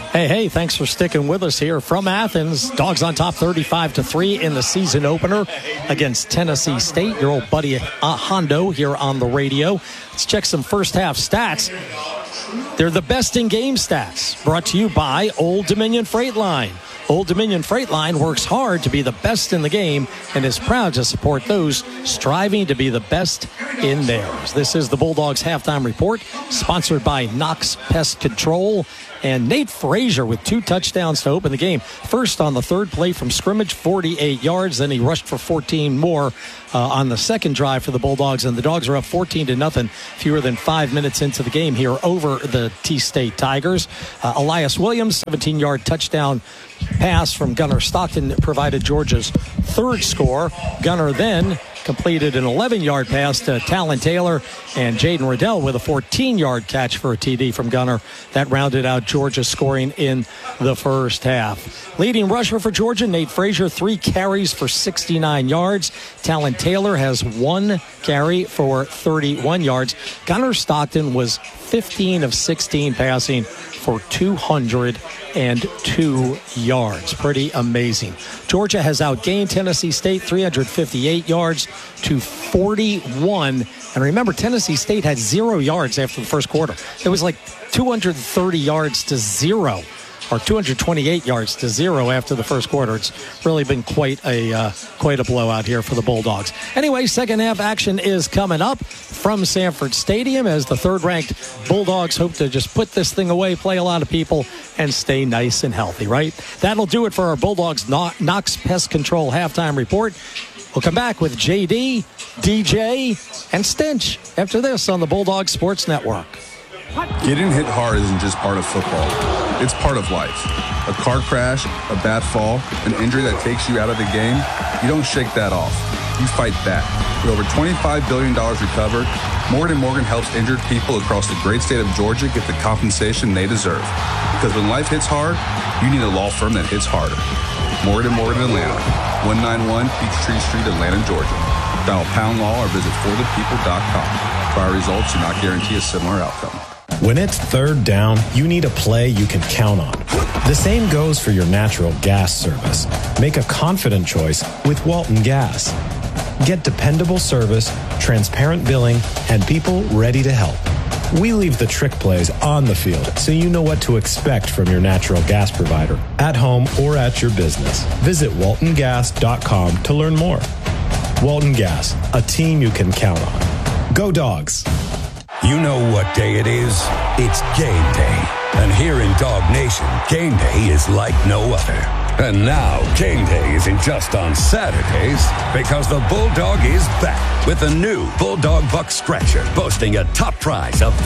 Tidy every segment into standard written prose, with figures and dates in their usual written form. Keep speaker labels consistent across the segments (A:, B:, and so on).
A: Hey, thanks for sticking with us here from Athens. Dogs on top 35-3 in the season opener against Tennessee State. Your old buddy Hondo here on the radio. Let's check some first half stats. They're the best in game stats, brought to you by Old Dominion Freight Line. Old Dominion Freight Line works hard to be the best in the game and is proud to support those striving to be the best in theirs. This is the Bulldogs halftime report, sponsored by Knox Pest Control. And Nate Frazier with 2 touchdowns to open the game. First on the third play from scrimmage, 48 yards. Then he rushed for 14 more on the second drive for the Bulldogs. And the Dogs are up 14-0, fewer than 5 minutes into the game here over the T-State Tigers. Elias Williams, 17-yard touchdown pass from Gunnar Stockton provided Georgia's third score. Gunnar then completed an 11-yard pass to Talon Taylor, and Jaden Riddell with a 14-yard catch for a TD from Gunnar. That rounded out Georgia's scoring in the first half. Leading rusher for Georgia, Nate Frazier, 3 carries for 69 yards. Talon Taylor has 1 carry for 31 yards. Gunnar Stockton was 15 of 16 passing for 202 yards. Pretty amazing. Georgia has outgained Tennessee State 358 yards to 41. And remember, Tennessee State had 0 yards after the first quarter. It was like 230 yards to 0. Or 228 yards to 0 after the first quarter. It's really been quite a blowout here for the Bulldogs. Anyway, second half action is coming up from Sanford Stadium as the third-ranked Bulldogs hope to just put this thing away, play a lot of people, and stay nice and healthy, right? That'll do it for our Bulldogs Knox Pest Control halftime report. We'll come back with JD, DJ, and Stinch after this on the Bulldogs Sports Network.
B: Getting hit hard isn't just part of football. It's part of life. A car crash, a bad fall, an injury that takes you out of the game, you don't shake that off. You fight back. With over $25 billion recovered, Morgan & Morgan helps injured people across the great state of Georgia get the compensation they deserve. Because when life hits hard, you need a law firm that hits harder. Morgan & Morgan Atlanta, 191 Peachtree Street, Atlanta, Georgia. Dial pound law or visit forthepeople.com. Prior results do not guarantee a similar outcome.
C: When it's third down, you need a play you can count on. The same goes for your natural gas service. Make a confident choice with Walton Gas. Get dependable service, transparent billing, and people ready to help. We leave the trick plays on the field so you know what to expect from your natural gas provider, at home or at your business. Visit waltongas.com to learn more. Walton Gas, a team you can count on. Go Dogs!
D: You know what day it is? It's game day. And here in Dog Nation, game day is like no other. And now, game day isn't just on Saturdays, because the Bulldog is back with a new Bulldog Buck Scratcher, boasting a top prize of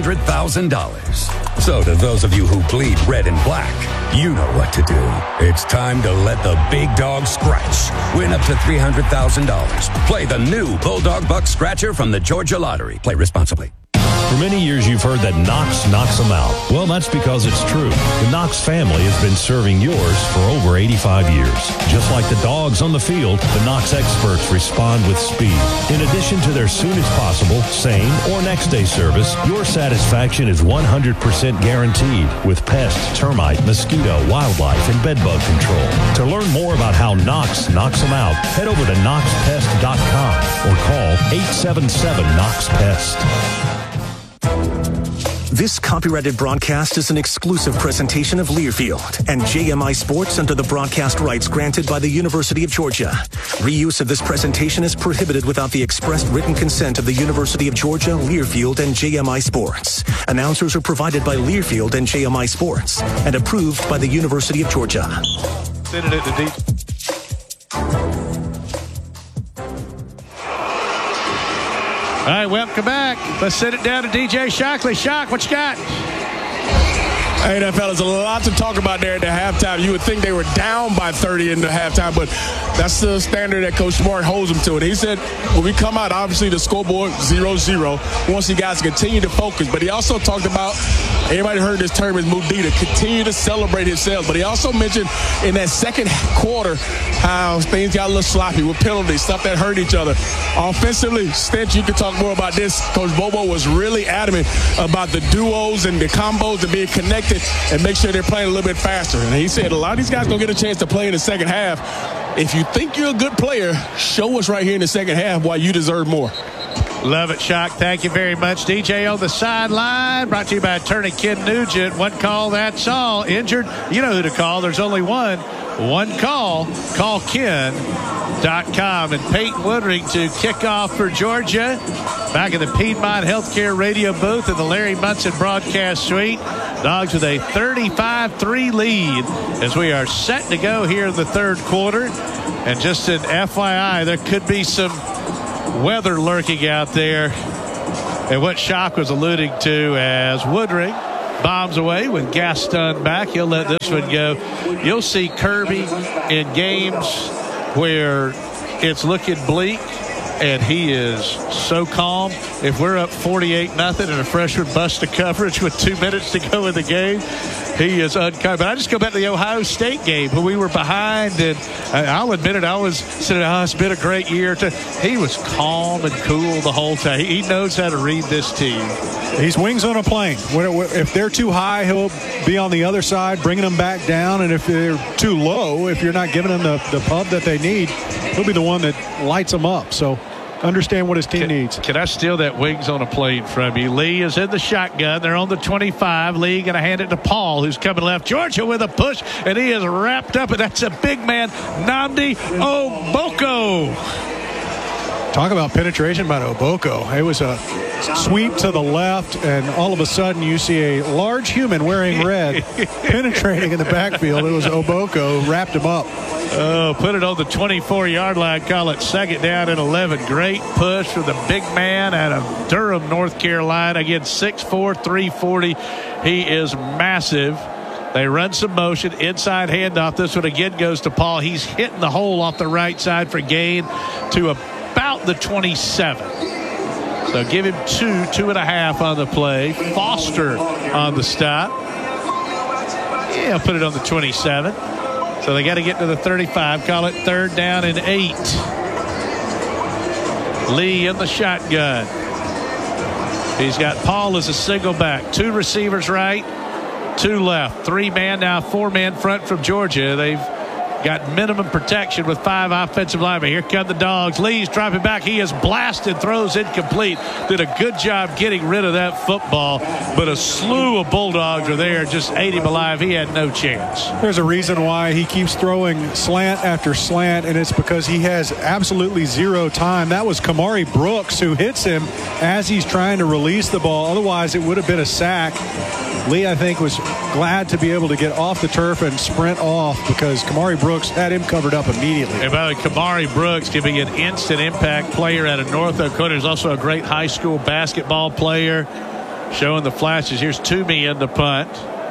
D: $300,000. So to those of you who bleed red and black, you know what to do. It's time to let the big dog scratch. Win up to $300,000. Play the new Bulldog Buck Scratcher from the Georgia Lottery. Play responsibly.
E: For many years, you've heard that Knox knocks them out. Well, that's because it's true. The Knox family has been serving yours for over 85 years. Just like the dogs on the field, the Knox experts respond with speed. In addition to their soon as possible, same, or next day service, your satisfaction is 100% guaranteed with pest, termite, mosquito, wildlife, and bedbug control. To learn more about how Knox knocks them out, head over to knoxpest.com or call 877-KNOX-PEST.
F: This copyrighted broadcast is an exclusive presentation of Learfield and JMI Sports under the broadcast rights granted by the University of Georgia. Reuse of this presentation is prohibited without the expressed written consent of the University of Georgia, Learfield, and JMI Sports. Announcers are provided by Learfield and JMI Sports and approved by the University of Georgia.
G: Sending it to deep. All right, welcome back. Let's send it down to DJ Shockley. Shock, what you got?
H: Hey, that fella's a lot to talk about there at the halftime. You would think they were down by 30 in the halftime, but that's the standard that Coach Smart holds them to. And he said, when we come out, obviously the scoreboard 0-0. He wants you guys to continue to focus. But he also talked about, everybody heard this term as Mudita, continue to celebrate himself. But he also mentioned in that second quarter how things got a little sloppy with penalties, stuff that hurt each other. Offensively, Stench, you can talk more about this. Coach Bobo was really adamant about the duos and the combos and being connected protect it and make sure they're playing a little bit faster. And he said a lot of these guys don't get a chance to play in the second half. If you think you're a good player, show us right here in the second half why you deserve more.
G: Love it, Shock. Thank you very much. DJ on the sideline. Brought to you by Attorney Ken Nugent. One call, that's all. Injured, you know who to call. There's only one. One call. Call Ken.com. And Peyton Woodring to kick off for Georgia. Back in the Piedmont Healthcare radio booth in the Larry Munson broadcast suite. Dogs with a 35-3 lead as we are set to go here in the third quarter. And just an FYI, there could be some weather lurking out there, and what Shock was alluding to as Woodring bombs away with Gaston back. He'll let this one go. You'll see Kirby in games where it's looking bleak and he is so calm. If we're up 48-0 and a freshman busts a coverage with 2 minutes to go in the game, he is unkind. But I just go back to the Ohio State game when we were behind, and I'll admit it, I was saying, it's been a great year. He was calm and cool the whole time. He knows how to read this team.
I: He's wings on a plane. If they're too high, he'll be on the other side, bringing them back down. And if they're too low, if you're not giving them the pub that they need, he'll be the one that lights them up. So understand what his team needs.
G: Can I steal that wings on a plane from you? Lee is in the shotgun. They're on the 25. Lee going to hand it to Paul, who's coming left. Georgia with a push, and he is wrapped up, and that's a big man, Nnamdi Ogboko.
I: Talk about penetration by Ogboko. It was a sweep to the left, and all of a sudden you see a large human wearing red penetrating in the backfield. It was Ogboko, wrapped him up.
G: Oh, put it on the 24-yard line. Call it second down and 11. Great push for the big man out of Durham, North Carolina. Again, 6'4", 340. He is massive. They run some motion. Inside handoff. This one again goes to Paul. He's hitting the hole off the right side for gain to about the 27. So give him 2.5 on the play. Foster on the stop. Yeah, put it on the 27. So they got to get to the 35. Call it third down and 8. Lee in the shotgun. He's got Paul as a single back. 2 receivers right, 2 left. 3 man now, 4 man front from Georgia. They've got minimum protection with 5 offensive linemen. Here come the Dogs. Lee's dropping back. He is blasted, throws incomplete. Did a good job getting rid of that football, but a slew of Bulldogs are there, just ate him alive. He had no chance.
I: There's a reason why he keeps throwing slant after slant, and it's because he has absolutely zero time. That was Kamari Brooks who hits him as he's trying to release the ball. Otherwise, it would have been a sack. Lee, I think, was glad to be able to get off the turf and sprint off because Kamari Brooks had him covered up immediately.
G: And by the way, Kamari Brooks can be an instant impact player out of North Dakota. He's also a great high school basketball player. Showing the flashes. Here's Toomey in the punt.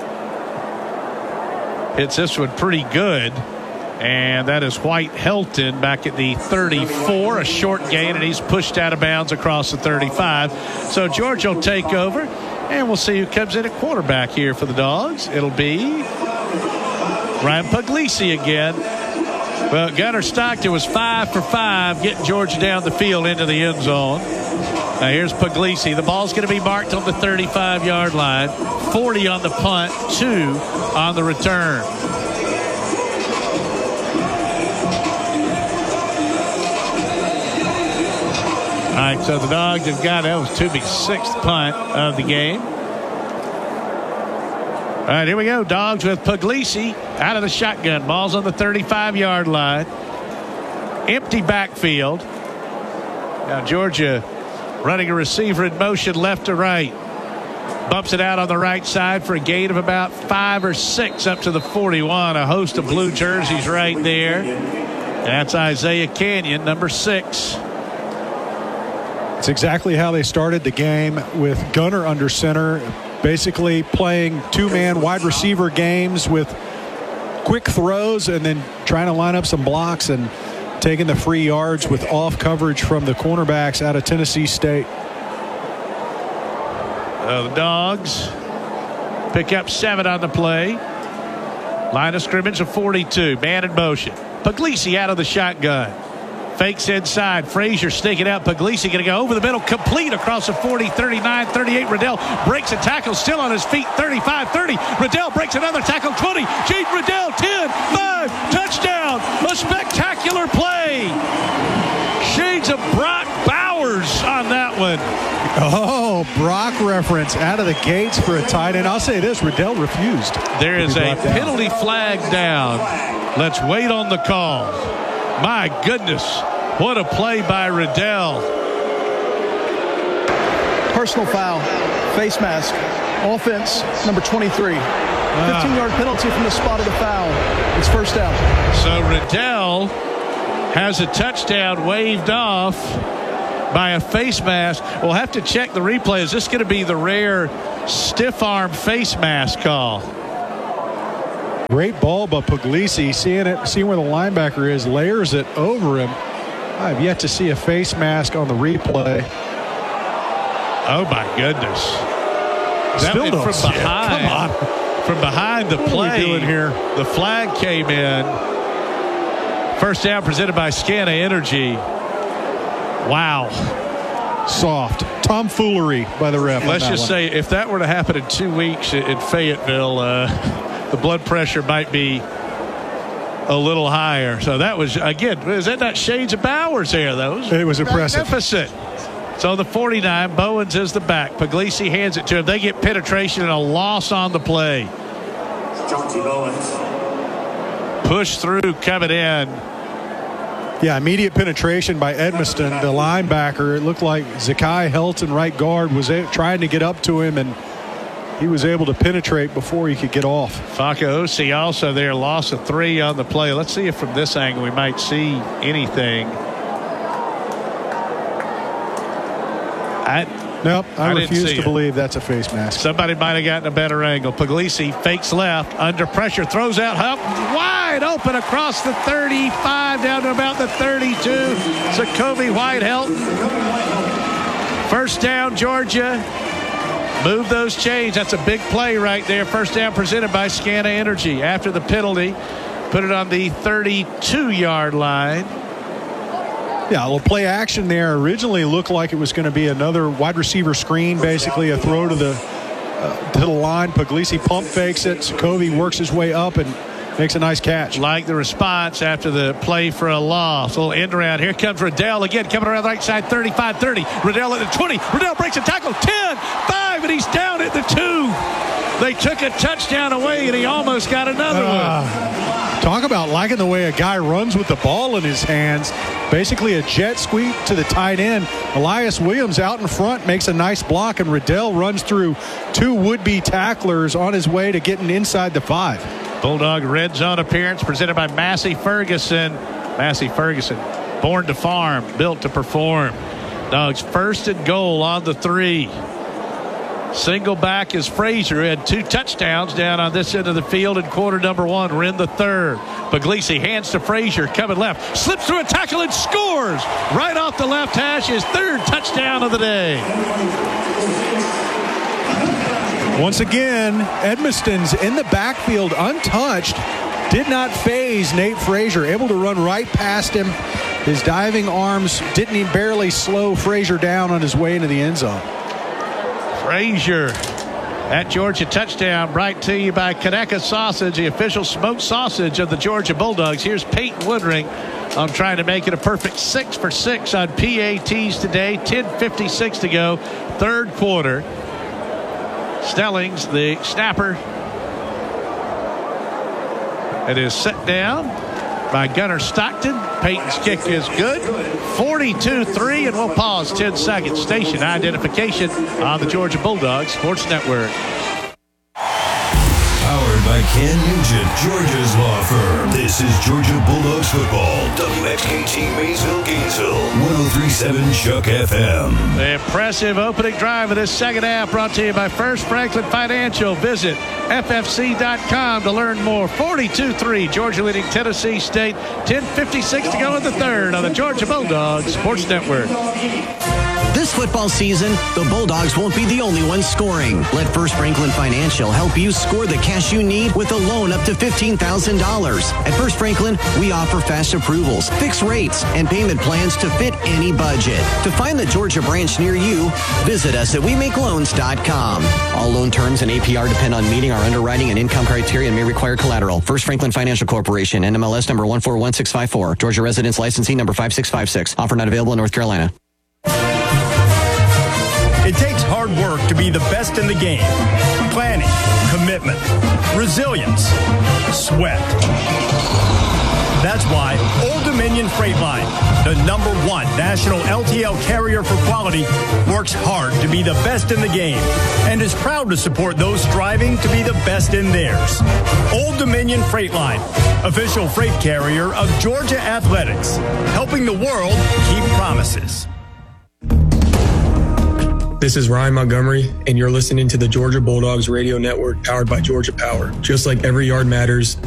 G: Hits this one pretty good. And that is White Helton back at the 34. A short gain, and he's pushed out of bounds across the 35. So Georgia will take over. And we'll see who comes in at quarterback here for the Dogs. It'll be Ryan Puglisi again. Well, Gunnar Stockton was 5 for 5, getting Georgia down the field into the end zone. Now here's Puglisi. The ball's going to be marked on the 35-yard line. 40 on the punt, 2 on the return. All right, so the Dogs have got, that was Toomey's 6th punt of the game. All right, here we go. Dogs with Puglisi out of the shotgun. Ball's on the 35-yard line. Empty backfield. Now Georgia running a receiver in motion left to right. Bumps it out on the right side for a gain of about 5 or 6 up to the 41. A host of blue jerseys right there. That's Isaiah Canyon, number 6.
I: It's exactly how they started the game with Gunnar under center, basically playing 2-man wide receiver games with quick throws and then trying to line up some blocks and taking the free yards with off coverage from the cornerbacks out of Tennessee State.
G: The Dogs pick up 7 on the play. Line of scrimmage of 42. Man in motion. Puglisi out of the shotgun. Fakes inside. Frazier sneaking out. Puglisi going to go over the middle. Complete across the 40, 39, 38. Riddell breaks a tackle. Still on his feet. 35, 30. Riddell breaks another tackle. 20. Gene Riddell. 10, 5. Touchdown. A spectacular play. Shades of Brock Bowers on that one.
I: Oh, Brock reference out of the gates for a tight end. I'll say this, Riddell refused.
G: There is a penalty flag down. Let's wait on the call. My goodness, what a play by Riddell.
J: Personal foul, face mask, offense, number 23. 15-yard penalty from the spot of the foul. It's first down.
G: So Riddell has a touchdown waved off by a face mask. We'll have to check the replay. Is this going to be the rare stiff arm face mask call?
I: Great ball by Puglisi. Seeing where the linebacker is, layers it over him. I've yet to see a face mask on the replay.
G: Oh my goodness!
I: Still
G: from behind.
I: Come on.
G: From behind the play.
I: What are we doing here?
G: The flag came in. First down presented by Scana Energy. Wow.
I: Soft. Tomfoolery by the ref.
G: Let's just say if that were to happen in 2 weeks in Fayetteville, the blood pressure might be a little higher. So that was, again, is that not shades of Bowers there, though?
I: It was impressive.
G: Magnificent. So the 49, Bowens is the back. Puglisi hands it to him. They get penetration and a loss on the play.
K: Jonty Bowens.
G: Push through, coming in.
I: Yeah, immediate penetration by Edmiston, the linebacker. It looked like Zakai Helton, right guard, was trying to get up to him, and he was able to penetrate before he could get off.
G: Fakaosi also there, loss of 3 on the play. Let's see if from this angle we might see anything.
I: I refuse to believe that's a face mask.
G: Somebody might have gotten a better angle. Puglisi fakes left, under pressure, throws out wide open across the 35 down to about the 32. Zakoby White-Helton. First down, Georgia. Move those chains. That's a big play right there. First down presented by Scana Energy. After the penalty, put it on the 32-yard line.
I: Yeah, a little play action there. Originally looked like it was going to be another wide receiver screen, basically a throw to the line. Puglisi pump fakes it. Zakoby works his way up and makes a nice catch.
G: Like the response after the play for a loss. A little end around. Here comes Riddell again, coming around the right side, 35-30. Riddell at the 20. Riddell breaks a tackle, 10, 5, and he's down at the 2. They took a touchdown away, and he almost got another one.
I: Talk about liking the way a guy runs with the ball in his hands. Basically a jet sweep to the tight end. Elias Williams out in front makes a nice block, and Riddell runs through 2 would-be tacklers on his way to getting inside the 5.
G: Bulldog red zone appearance presented by Massey Ferguson. Massey Ferguson, born to farm, built to perform. Dogs first and goal on the 3. Single back is Frazier, who had 2 touchdowns down on this end of the field in quarter number 1. We're in the 3rd. Puglisi hands to Frazier, coming left, slips through a tackle and scores right off the left hash, his 3rd touchdown of the day.
I: Once again, Edmiston's in the backfield untouched. Did not phase Nate Frazier, able to run right past him. His diving arms didn't even barely slow Frazier down on his way into the end zone.
G: Frazier, that Georgia touchdown brought to you by Conecuh Sausage, the official smoked sausage of the Georgia Bulldogs. Here's Peyton Woodring. I'm trying to make it a perfect 6 for 6 on PATs today. 10:56 to go, 3rd quarter. Stellings, the snapper. It is set down by Gunnar Stockton. Peyton's kick is good. 42-3, and we'll pause 10 seconds. Station identification on the Georgia Bulldogs Sports Network.
L: Powered by Ken Nugent, Georgia's law firm. This is Georgia Bulldogs football. WXKT Maysville, Gainesville. 103.7 Chuck FM.
G: The impressive opening drive of this second half brought to you by First Franklin Financial. Visit ffc.com to learn more. 42-3, Georgia leading Tennessee State. 10:56 to go in the 3rd on the Georgia Bulldogs Sports Network.
M: This football season, the Bulldogs won't be the only ones scoring. Let First Franklin Financial help you score the cash you need with a loan up to $15,000. At First Franklin, we offer fast approvals, fixed rates, and payment plans to fit any budget. To find the Georgia branch near you, visit us at WeMakeLoans.com. All loan terms and APR depend on meeting our underwriting and income criteria and may require collateral. First Franklin Financial Corporation, NMLS number 141654. Georgia residence licensing number 5656. Offer not available in North Carolina.
N: It takes hard work to be the best in the game. Planning, commitment, resilience, sweat. That's why Old Dominion Freight Line, the #1 national LTL carrier for quality, works hard to be the best in the game and is proud to support those striving to be the best in theirs. Old Dominion Freight Line, official freight carrier of Georgia Athletics, helping the world keep promises.
O: This is Ryan Montgomery, and you're listening to the Georgia Bulldogs Radio Network powered by Georgia Power. Just like every yard matters,